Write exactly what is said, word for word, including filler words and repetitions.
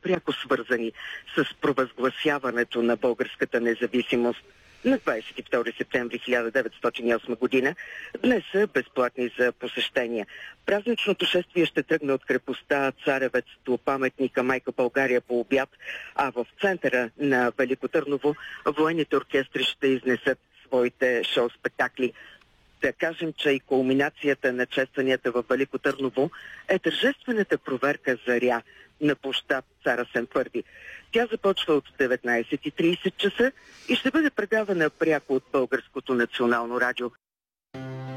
пряко свързани с провъзгласяването на българската независимост на двадесет и втори септември хиляда деветстотин и осма година, днес са безплатни за посещение. Празничното шествие ще тръгне от крепостта Царевец до паметника Майка България по обяд, а в центъра на Велико Търново военните оркестри ще изнесат своите шоу-спектакли. Да кажем, че и кулминацията на честванията в Велико Търново е тържествената проверка Заря на площад Цар Асен Първи. Тя започва от деветнадесет и тридесет часа и ще бъде предавана пряко от Българското национално радио.